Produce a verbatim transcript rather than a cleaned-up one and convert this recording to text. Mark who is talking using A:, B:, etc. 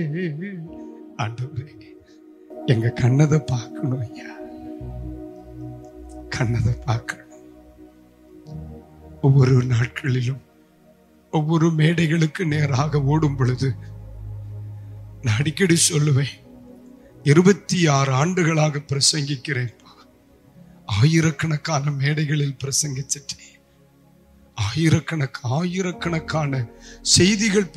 A: ஆண்டவரே, எங்க கண்ணதை பார்க்கணும் ஐயா, கண்ணதை பார்க்கணும். ஒவ்வொரு நாட்களிலும் ஒவ்வொரு மேடைகளுக்கு நேராக ஓடும் பொழுது நான் அடிக்கடி சொல்லுவேன், இருபத்தி ஆறு ஆண்டுகளாக பிரசங்கிக்கிறேன், ஆயிரக்கணக்கான மேடைகளில் பிரசங்கிச்சிட்டேன், ஆயிரக்கணக்கு ஆயிரக்கணக்கான செய்திகள்